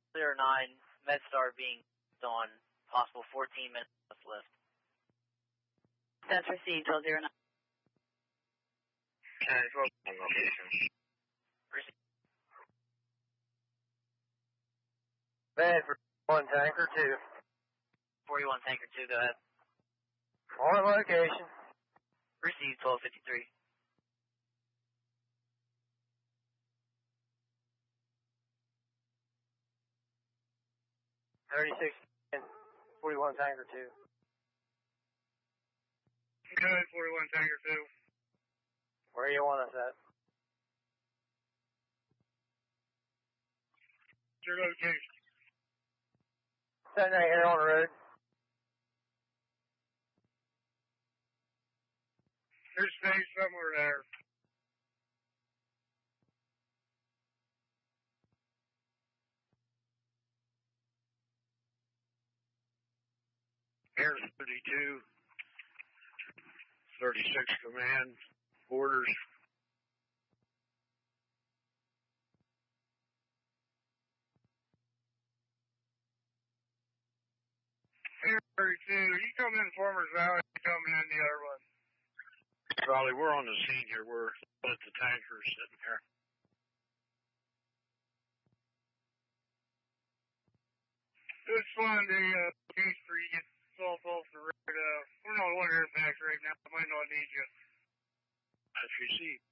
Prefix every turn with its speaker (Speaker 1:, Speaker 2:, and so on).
Speaker 1: 09, MedStar being on possible 14 minutes lift.
Speaker 2: That's received, 1209.
Speaker 3: Okay, 12 location.
Speaker 1: Received.
Speaker 3: Bad for 1 tanker 2.
Speaker 1: 41 tanker 2, go ahead.
Speaker 3: On location.
Speaker 1: Received, 1253.
Speaker 3: $36 41 tanker 2.
Speaker 4: Good, 41 tanker 2.
Speaker 3: Where you want us at?
Speaker 4: Your location.
Speaker 3: Sitting right here on the road.
Speaker 4: There's space somewhere there.
Speaker 3: Here's 32. 36 command. Orders.
Speaker 4: Here, 32. You come in Farmers Valley, you come in the other one.
Speaker 3: Probably we're on the scene here. We're at the tanker sitting here.
Speaker 4: Just find a case for you get salt off the road. We're not on airbacks right now. I might not need you.
Speaker 3: That's received.